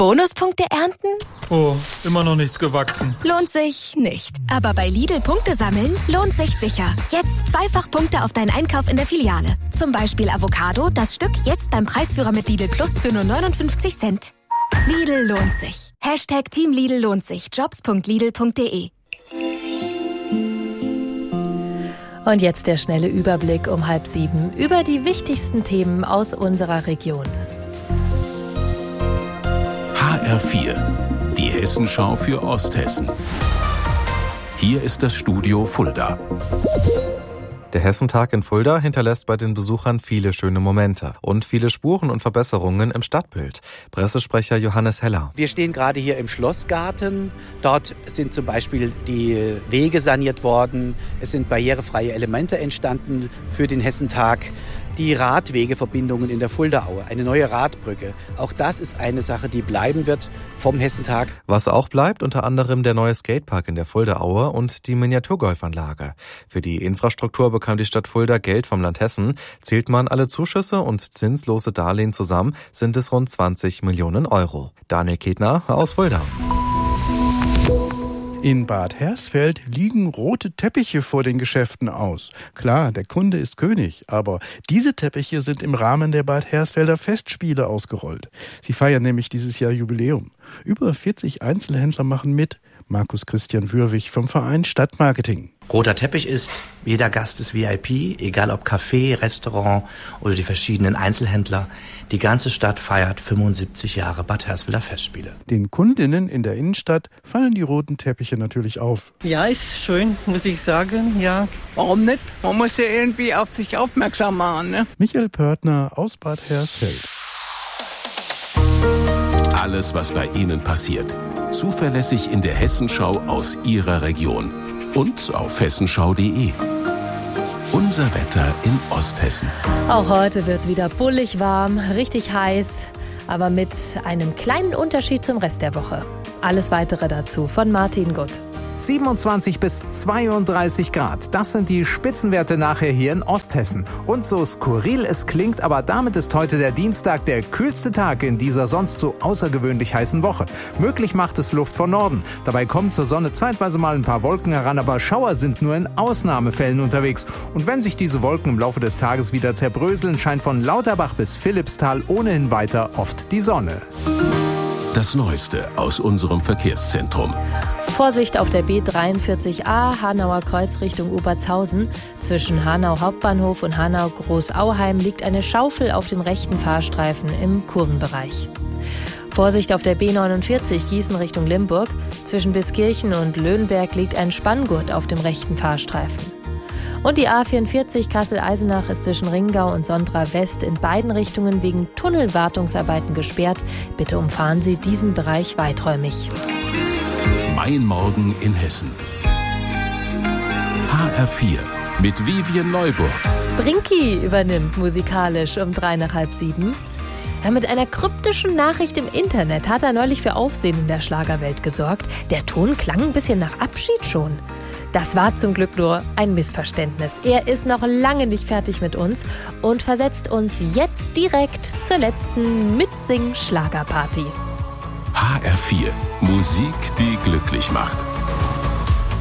Bonuspunkte ernten? Oh, immer noch nichts gewachsen. Lohnt sich nicht. Aber bei Lidl Punkte sammeln lohnt sich sicher. Jetzt 2-fach Punkte auf deinen Einkauf in der Filiale. Zum Beispiel Avocado, das Stück jetzt beim Preisführer mit Lidl Plus für nur 59 Cent. Lidl lohnt sich. Team Lidl lohnt sich. Jobs.lidl.de. Und jetzt der schnelle Überblick um 6:30 über die wichtigsten Themen aus unserer Region. HR4, die Hessenschau für Osthessen. Hier ist das Studio Fulda. Der Hessentag in Fulda hinterlässt bei den Besuchern viele schöne Momente und viele Spuren und Verbesserungen im Stadtbild. Pressesprecher Johannes Heller. Wir stehen gerade hier im Schlossgarten. Dort sind zum Beispiel die Wege saniert worden. Es sind barrierefreie Elemente entstanden für den Hessentag. Die Radwegeverbindungen in der Fuldaaue, eine neue Radbrücke. Auch das ist eine Sache, die bleiben wird vom Hessentag. Was auch bleibt, unter anderem der neue Skatepark in der Fuldaaue und die Miniaturgolfanlage. Für die Infrastruktur bekam die Stadt Fulda Geld vom Land Hessen. Zählt man alle Zuschüsse und zinslose Darlehen zusammen, sind es rund 20 Millionen Euro. Daniel Ketner aus Fulda. In Bad Hersfeld liegen rote Teppiche vor den Geschäften aus. Klar, der Kunde ist König, aber diese Teppiche sind im Rahmen der Bad Hersfelder Festspiele ausgerollt. Sie feiern nämlich dieses Jahr Jubiläum. Über 40 Einzelhändler machen mit. Markus Christian Würwig vom Verein Stadtmarketing. Roter Teppich ist, jeder Gast ist VIP, egal ob Café, Restaurant oder die verschiedenen Einzelhändler. Die ganze Stadt feiert 75 Jahre Bad Hersfelder Festspiele. Den Kundinnen in der Innenstadt fallen die roten Teppiche natürlich auf. Ja, ist schön, muss ich sagen, ja. Warum nicht? Man muss ja irgendwie auf sich aufmerksam machen, ne? Michael Pörtner aus Bad Hersfeld. Alles, was bei Ihnen passiert. Zuverlässig in der Hessenschau aus Ihrer Region. Und auf hessenschau.de. Unser Wetter in Osthessen. Auch heute wird es wieder bullig warm, richtig heiß, aber mit einem kleinen Unterschied zum Rest der Woche. Alles Weitere dazu von Martin Gutt. 27 bis 32 Grad, das sind die Spitzenwerte nachher hier in Osthessen. Und so skurril es klingt, aber damit ist heute der Dienstag der kühlste Tag in dieser sonst so außergewöhnlich heißen Woche. Möglich macht es Luft von Norden. Dabei kommen zur Sonne zeitweise mal ein paar Wolken heran, aber Schauer sind nur in Ausnahmefällen unterwegs. Und wenn sich diese Wolken im Laufe des Tages wieder zerbröseln, scheint von Lauterbach bis Philippsthal ohnehin weiter oft die Sonne. Das Neueste aus unserem Verkehrszentrum. Vorsicht auf der B43a, Hanauer Kreuz Richtung Obertshausen. Zwischen Hanau Hauptbahnhof und Hanau Großauheim liegt eine Schaufel auf dem rechten Fahrstreifen im Kurvenbereich. Vorsicht auf der B49 Gießen Richtung Limburg. Zwischen Biskirchen und Löhnberg liegt ein Spanngurt auf dem rechten Fahrstreifen. Und die A44 Kassel-Eisenach ist zwischen Ringau und Sondra West in beiden Richtungen wegen Tunnelwartungsarbeiten gesperrt. Bitte umfahren Sie diesen Bereich weiträumig. Mein Morgen in Hessen. HR4 mit Vivien Neuburg. Brinki übernimmt musikalisch um 6:03. Ja, mit einer kryptischen Nachricht im Internet hat er neulich für Aufsehen in der Schlagerwelt gesorgt. Der Ton klang ein bisschen nach Abschied schon. Das war zum Glück nur ein Missverständnis. Er ist noch lange nicht fertig mit uns und versetzt uns jetzt direkt zur letzten Mitsing-Schlagerparty. HR4, Musik, die glücklich macht.